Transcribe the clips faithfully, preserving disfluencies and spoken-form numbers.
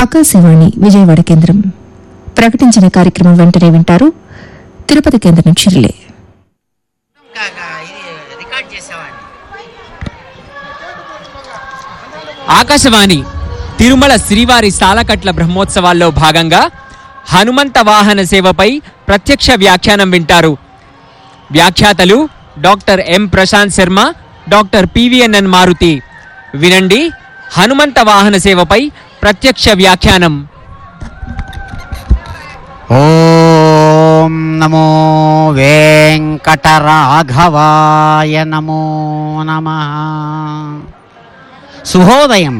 ఆకాశవాణి విజయవాడ కేంద్రం ప్రకటించిన కార్యక్రమం వెంటనే వింటారు. తిరుపతి కేంద్రం నుంచి రిలే. ఆకాశవాణి తిరుమల శ్రీవారి సాలకట్ల బ్రహ్మోత్సవాల్లో భాగంగా హనుమంత వాహన సేవపై ప్రత్యక్ష వ్యాఖ్యానం వింటారు. వ్యాఖ్యాతలు doctor M Prashanth Sharma, doctor PVNN Maruti. వినండి హనుమంత వాహన సేవపై ప్రత్యక్ష వ్యాఖ్యానం. ఓం నమో వెంకటరాఘవాయ నమో నమః. శుభోదయం.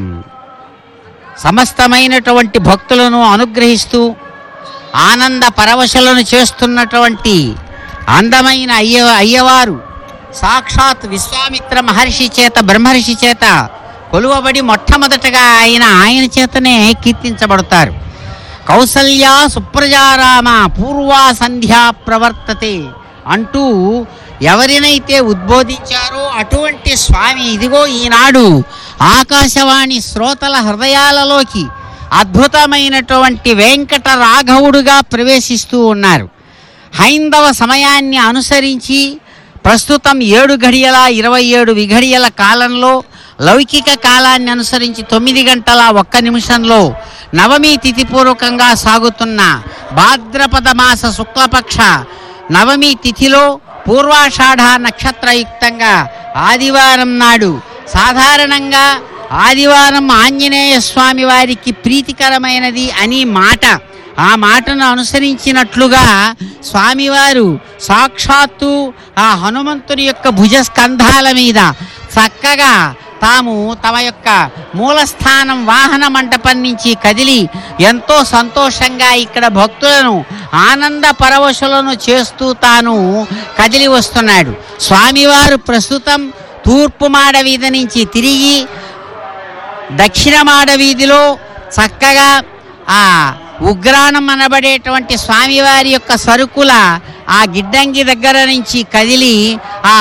సమస్తమైనటువంటి భక్తులను అనుగ్రహిస్తూ ఆనంద పరవశులను చేస్తున్నటువంటి అందమైన అయ్య అయ్యవారు సాక్షాత్ విశ్వామిత్ర మహర్షి చేత బ్రహ్మర్షి చేత కొలువబడి మొట్టమొదటగా ఆయన ఆయన చేతనే కీర్తించబడతారు. కౌసల్యా సుప్రజారామ పూర్వా సంధ్యా ప్రవర్తతే అంటూ ఎవరినైతే ఉద్బోధించారో అటువంటి స్వామి ఇదిగో ఈనాడు ఆకాశవాణి శ్రోతల హృదయాలలోకి అద్భుతమైనటువంటి వెంకట రాఘవుడుగా ప్రవేశిస్తూ ఉన్నారు. హైందవ సమయాన్ని అనుసరించి ప్రస్తుతం ఏడు గడియల ఇరవై ఏడు విఘడియల కాలంలో లౌకిక కాలాన్ని అనుసరించి తొమ్మిది గంటల ఒక్క నిమిషంలో నవమి తిథిపూర్వకంగా సాగుతున్న భాద్రపద మాస శుక్లపక్ష నవమి తిథిలో పూర్వాషాఢ నక్షత్రయుక్తంగా ఆదివారం నాడు సాధారణంగా ఆదివారం ఆంజనేయ స్వామి వారికి ప్రీతికరమైనది అని మాట. ఆ మాటను అనుసరించినట్లుగా స్వామివారు సాక్షాత్తు ఆ హనుమంతుని యొక్క భుజస్కంధాల మీద చక్కగా తాము తమ యొక్క మూలస్థానం వాహన మంటపం నుంచి కదిలి ఎంతో సంతోషంగా ఇక్కడ భక్తులను ఆనంద పరవశులను చేస్తూ తాను కదిలి వస్తున్నాడు. స్వామివారు ప్రస్తుతం తూర్పు మాడ వీధి నుంచి తిరిగి దక్షిణ మాడ వీధిలో చక్కగా ఆ ఉగ్రాణం అనబడేటువంటి స్వామివారి యొక్క సరుకుల ఆ గిడ్డంగి దగ్గర నుంచి కదిలి ఆ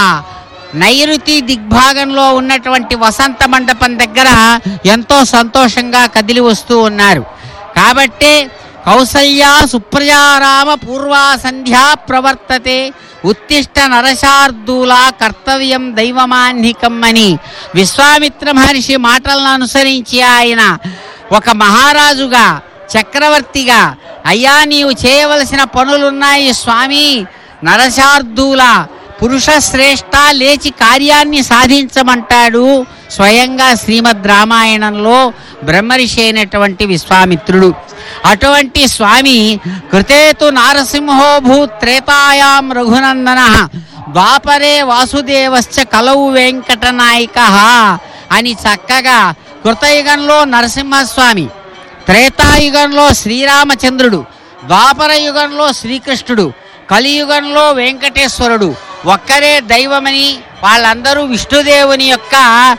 నైరుతి దిగ్భాగంలో ఉన్నటువంటి వసంత మండపం దగ్గర ఎంతో సంతోషంగా కదిలి వస్తూ ఉన్నారు. కాబట్టే కౌసల్యా సుప్రజారామ పూర్వా సంధ్యా ప్రవర్తతే ఉత్తిష్ట నరశార్దూలా కర్తవ్యం దైవమాన్నికం అని విశ్వామిత్ర మహర్షి మాటలను అనుసరించి ఆయన ఒక మహారాజుగా చక్రవర్తిగా అయ్యా నీవు చేయవలసిన పనులున్నాయి స్వామి, నరశార్దూల పురుష శ్రేష్ఠ లేచి కార్యాన్ని సాధించమంటాడు స్వయంగా శ్రీమద్ రామాయణంలో బ్రహ్మర్షి అయినటువంటి విశ్వామిత్రుడు. అటువంటి స్వామి కృతేతు నారసింహో భూత్ త్రేతాయాం రఘునందన ద్వాపరే వాసుదేవశ్చ కలౌ వెంకటనాయక అని చక్కగా కృతయుగంలో నరసింహస్వామి, త్రేతాయుగంలో శ్రీరామచంద్రుడు, ద్వాపర యుగంలో శ్రీకృష్ణుడు, కలియుగంలో వెంకటేశ్వరుడు ఒక్కరే దైవమని వాళ్ళందరూ విష్ణుదేవుని యొక్క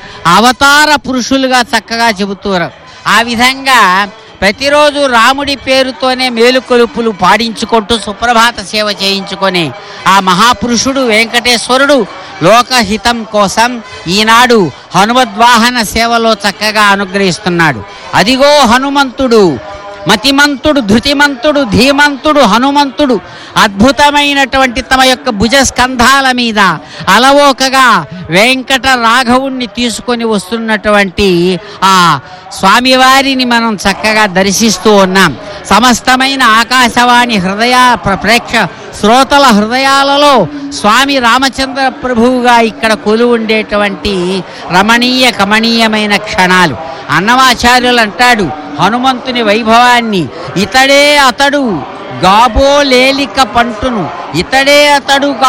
అవతార పురుషులుగా చక్కగా చెబుతారు. ఆ విధంగా ప్రతిరోజు రాముడి పేరుతోనే మేలుకొలుపులు పాడించుకుంటూ సుప్రభాత సేవ చేయించుకొని ఆ మహాపురుషుడు వెంకటేశ్వరుడు లోకహితం కోసం ఈనాడు హనుమద్వాహన సేవలో చక్కగా అనుగ్రహిస్తున్నాడు. అదిగో హనుమంతుడు, మతిమంతుడు, ధృతిమంతుడు, ధీమంతుడు హనుమంతుడు అద్భుతమైనటువంటి తమ యొక్క భుజస్కంధాల మీద అలవోకగా వెంకట రాఘవుణ్ణి తీసుకొని వస్తున్నటువంటి ఆ స్వామివారిని మనం చక్కగా దర్శిస్తూ ఉన్నాం. సమస్తమైన ఆకాశవాణి హృదయ ప్రేక్ష శ్రోతల హృదయాలలో స్వామి రామచంద్ర ప్రభువుగా ఇక్కడ కొలు ఉండేటువంటి రమణీయ కమనీయమైన క్షణాలు. అన్నమాచార్యులు అంటాడు హనుమంతుని వైభవాన్ని, ఇతడే అతడు గాబో లేలిక పంటును, ఇతడే అతడు